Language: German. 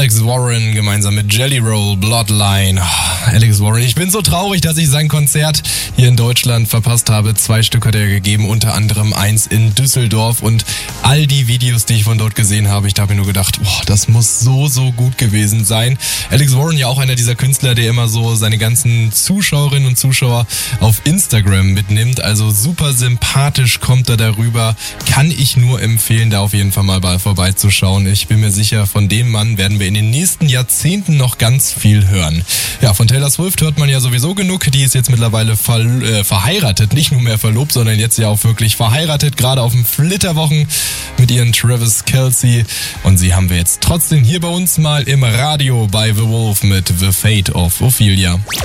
Alex Warren gemeinsam mit Jelly Roll, Bloodline. Alex Warren, ich bin so traurig, dass ich sein Konzert hier in Deutschland verpasst habe. 2 Stück hat er gegeben, unter anderem 1 in Düsseldorf. Und all die Videos, die ich von dort gesehen habe, ich habe mir nur gedacht, boah, das muss so gut gewesen sein. Alex Warren ja auch einer dieser Künstler, der immer so seine ganzen Zuschauerinnen und Zuschauer auf Instagram mitnimmt. Also super sympathisch kommt er darüber. Kann ich nur empfehlen, da auf jeden Fall mal vorbeizuschauen. Ich bin mir sicher, von dem Mann werden wir in den nächsten Jahrzehnten noch ganz viel hören. Ja, von Taylor Swift hört man ja sowieso genug. Die ist jetzt mittlerweile verheiratet, nicht nur mehr verlobt, sondern jetzt ja auch wirklich verheiratet, gerade auf dem Flitterwochen mit ihren Travis Kelce. Und sie haben wir jetzt trotzdem hier bei uns mal im Radio bei The Wolf mit The Fate of Ophelia.